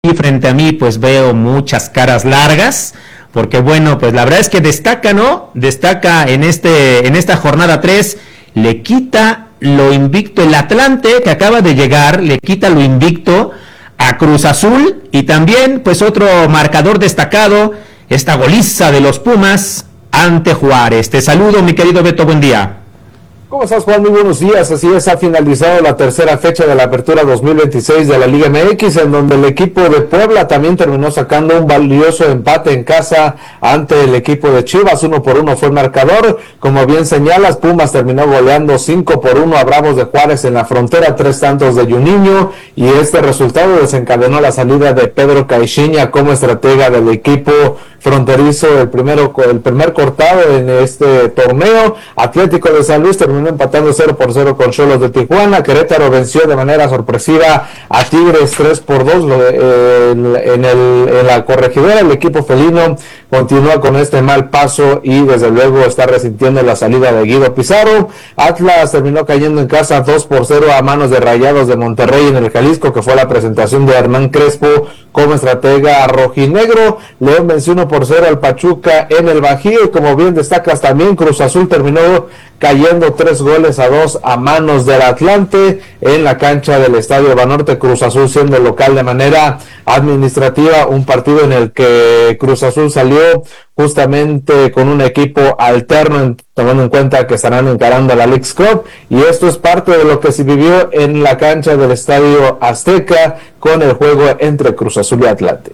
Y frente a mí pues veo muchas caras largas, porque bueno, pues la verdad es que destaca, ¿no? Destaca en esta jornada 3, le quita lo invicto el Atlante, que acaba de llegar, le quita lo invicto a Cruz Azul, y también pues otro marcador destacado, esta goliza de los Pumas ante Juárez. Te saludo, mi querido Beto, buen día. ¿Cómo estás, Juan? Muy buenos días. Así es, ha finalizado la tercera fecha de la apertura 2026 de la Liga MX, en donde el equipo de Puebla también terminó sacando un valioso empate en casa ante el equipo de Chivas. 1-1 fue el marcador. Como bien señalas, Pumas terminó goleando 5-1 a Bravos de Juárez en la frontera, 3 tantos de Juninho, y este resultado desencadenó la salida de Pedro Caixinha como estratega del equipo fronterizo, el primer cortado en este torneo. Atlético de San Luis terminó empatando 0-0 con Xolos de Tijuana. Querétaro venció de manera sorpresiva a Tigres 3-2 en la corregidora. El equipo felino continúa con este mal paso y desde luego está resintiendo la salida de Guido Pizarro. Atlas terminó cayendo en casa 2-0 a manos de Rayados de Monterrey en el Jalisco, que fue la presentación de Hernán Crespo como estratega rojinegro. León venció 1-0 al Pachuca en el Bajío, y como bien destacas también, Cruz Azul terminó cayendo 3-2 a manos del Atlante en la cancha del Estadio Banorte. Cruz Azul siendo local de manera administrativa, un partido en el que Cruz Azul salió justamente con un equipo alterno, tomando en cuenta que estarán encarando a la Leagues Cup, y esto es parte de lo que se vivió en la cancha del Estadio Azteca con el juego entre Cruz Azul y Atlante.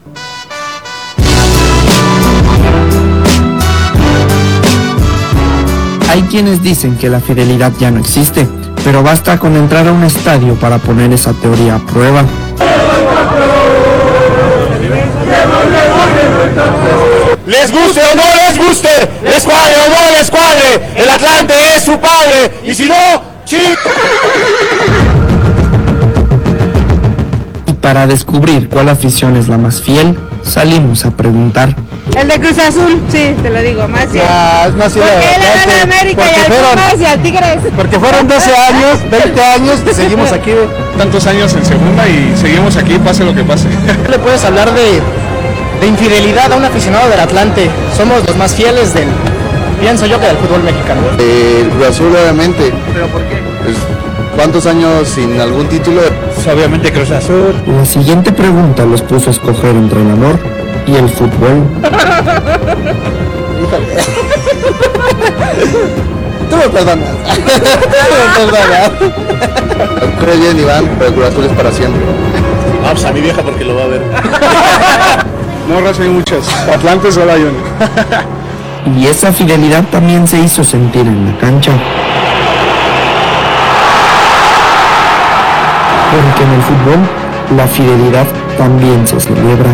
Hay quienes dicen que la fidelidad ya no existe, pero basta con entrar a un estadio para poner esa teoría a prueba. Les guste o no les guste, les cuadre o no les cuadre, el Atlante es su padre, y si no, Y para descubrir cuál afición es la más fiel, salimos a preguntar. El de Cruz Azul, sí, te lo digo, más fiel. más Porque él le gana a América y al Pumas y al Tigres. Porque fueron 12 años, 20 años, y seguimos aquí. Tantos años en segunda y seguimos aquí, pase lo que pase. ¿Le puedes hablar de infidelidad a un aficionado del Atlante? Somos los más fieles pienso yo, que del fútbol mexicano. El Cruz Azul, obviamente. ¿Pero por qué? Pues, ¿cuántos años sin algún título? Pues obviamente Cruz Azul. La siguiente pregunta los puso a escoger entre el amor y el fútbol. Tú me perdonas. Tú me perdonas. Crees bien, Iván, pero el Cruz Azul es para siempre. Vamos a mi vieja porque lo va a ver. No, raza, hay muchas. Atlante solo hay uno. Y esa fidelidad también se hizo sentir en la cancha. Porque en el fútbol, la fidelidad también se celebra.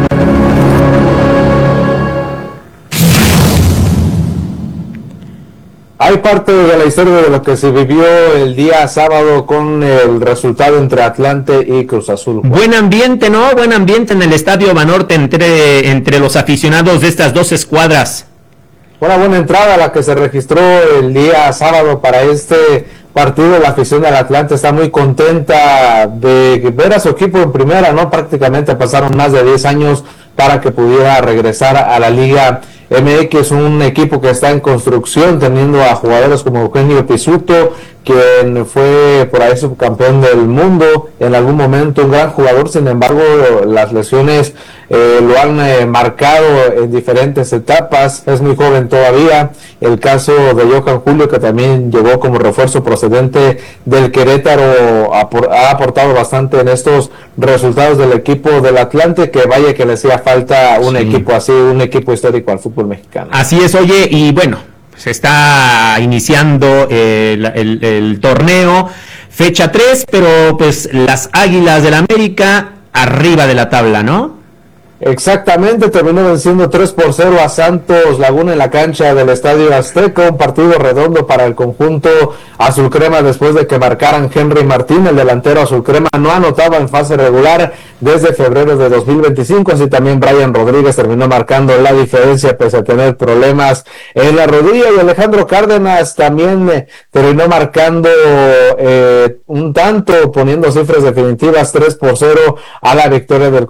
Hay parte de la historia de lo que se vivió el día sábado con el resultado entre Atlante y Cruz Azul. Buen ambiente, ¿no? Buen ambiente en el Estadio Banorte entre los aficionados de estas dos escuadras. Una buena entrada la que se registró el día sábado para este partido. La afición del Atlante está muy contenta de ver a su equipo en primera, ¿no? Prácticamente pasaron más de 10 años para que pudiera regresar a la Liga MX, un equipo que está en construcción, teniendo a jugadores como Eugenio Pizzuto, quien fue por ahí subcampeón del mundo en algún momento, un gran jugador. Sin embargo, las lesiones lo han marcado en diferentes etapas, es muy joven todavía. El caso de Johan Julio, que también llegó como refuerzo procedente del Querétaro, ha aportado bastante en estos resultados del equipo del Atlante, que vaya que le hacía falta un equipo así, un equipo histórico al fútbol mexicano. Así es, oye, y bueno, se está iniciando el torneo, fecha 3, pero pues las Águilas del América arriba de la tabla, ¿no? Exactamente, terminó venciendo 3-0 a Santos Laguna en la cancha del Estadio Azteca, un partido redondo para el conjunto azul crema después de que marcaran Henry Martín. El delantero azul crema no anotaba en fase regular desde febrero de 2025, así también Brian Rodríguez terminó marcando la diferencia pese a tener problemas en la rodilla, y Alejandro Cárdenas también terminó marcando un tanto, poniendo cifras definitivas 3-0 a la victoria del